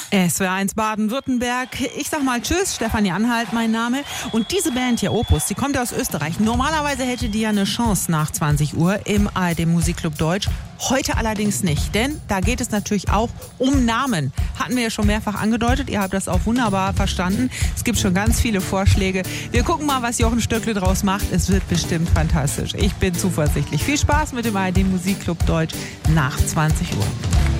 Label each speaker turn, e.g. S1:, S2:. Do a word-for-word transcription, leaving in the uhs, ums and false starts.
S1: S W R eins Baden-Württemberg. Ich sag mal Tschüss, Stefanie Anhalt mein Name. Und diese Band hier, Opus, die kommt aus Österreich. Normalerweise hätte die ja eine Chance nach zwanzig Uhr im A R D Musikclub Deutsch. Heute allerdings nicht, denn da geht es natürlich auch um Namen. Hatten wir ja schon mehrfach angedeutet, ihr habt das auch wunderbar verstanden. Es gibt schon ganz viele Vorschläge. Wir gucken mal, was Jochen Stöckle draus macht. Es wird bestimmt fantastisch. Ich bin zuversichtlich. Viel Spaß mit dem A R D Musikclub Deutsch nach zwanzig Uhr.